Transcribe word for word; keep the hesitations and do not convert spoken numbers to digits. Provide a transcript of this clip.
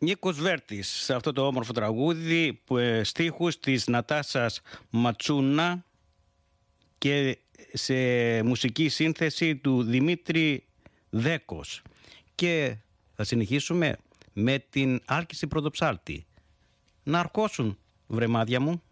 Νίκος Βέρτης σε αυτό το όμορφο τραγούδι, που, ε, στίχους της Νατάσας Ματσούνα και σε μουσική σύνθεση του Δημήτρη Δέκος. Και θα συνεχίσουμε με την Άλκηση Πρωτοψάλτη. Να αρχώσουν, βρεμάδια μου.